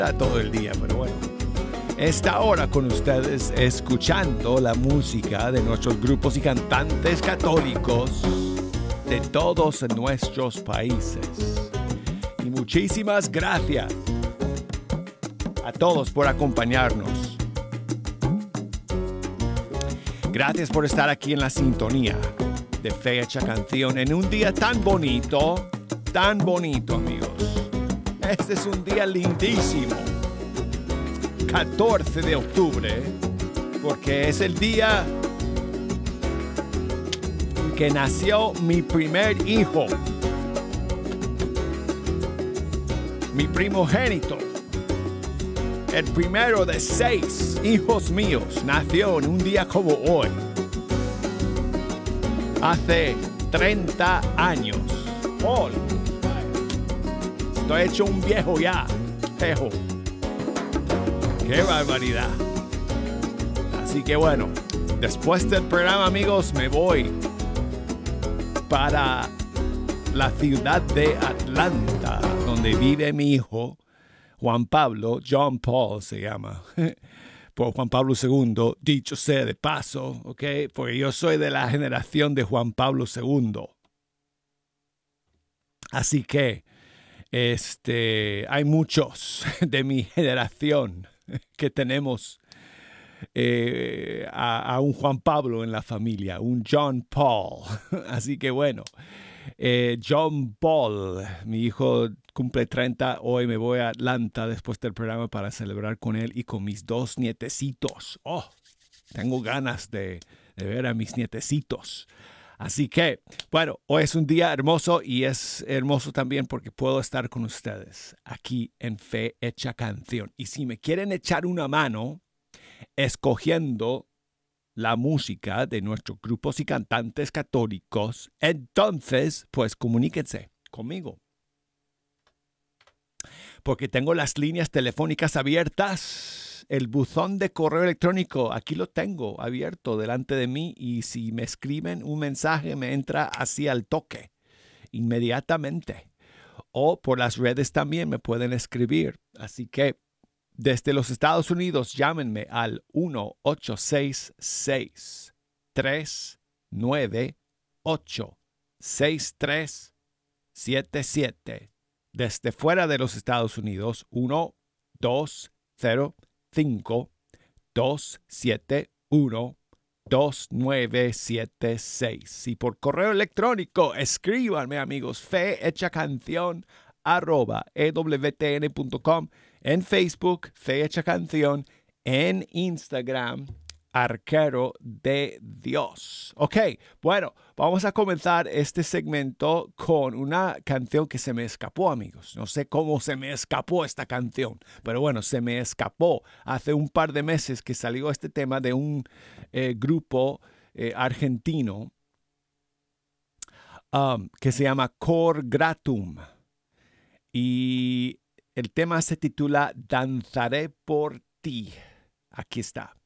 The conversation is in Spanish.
todo el día, pero bueno. Esta hora con ustedes escuchando la música de nuestros grupos y cantantes católicos de todos nuestros países. Y muchísimas gracias a todos por acompañarnos. Gracias por estar aquí en la sintonía de Fe Hecha Canción en un día tan bonito, amigos. Este es un día lindísimo, 14 de octubre, porque es el día que nació mi primer hijo, mi primogénito. El primero de 6 hijos míos nació en un día como hoy, hace 30 años. ¡Oh! Estoy hecho un viejo ya, jejo. ¡Qué barbaridad! Así que bueno, después del programa, amigos, me voy para la ciudad de Atlanta, donde vive mi hijo, Juan Pablo. John Paul se llama, por Juan Pablo II, dicho sea de paso, ¿ok? Porque yo soy de la generación de Juan Pablo II. Así que, hay muchos de mi generación que tenemos a un Juan Pablo en la familia, un John Paul. Así que bueno, John Paul, mi hijo cumple 30, hoy me voy a Atlanta después del programa para celebrar con él y con mis 2 nietecitos. Oh, tengo ganas de ver a mis nietecitos. Así que, bueno, hoy es un día hermoso y es hermoso también porque puedo estar con ustedes aquí en Fe Hecha Canción. Y si me quieren echar una mano escogiendo la música de nuestros grupos y cantantes católicos, entonces, pues comuníquense conmigo. Porque tengo las líneas telefónicas abiertas. El buzón de correo electrónico, aquí lo tengo abierto delante de mí. Y si me escriben un mensaje, me entra así al toque, inmediatamente. O por las redes también me pueden escribir. Así que desde los Estados Unidos, llámenme al 1-866-398-6377. Desde fuera de los Estados Unidos, 1-205-271-2976. Y por correo electrónico, escríbanme, amigos, fehechacanción@ewtn.com. En Facebook, Fe Hecha Canción. En Instagram, Arquero de Dios. Ok, bueno, vamos a comenzar este segmento con una canción que se me escapó, amigos. No sé cómo se me escapó esta canción, pero bueno, se me escapó. Hace un par de meses que salió este tema de un grupo argentino que se llama Cor Gratum. Y el tema se titula Danzaré por ti. Aquí está.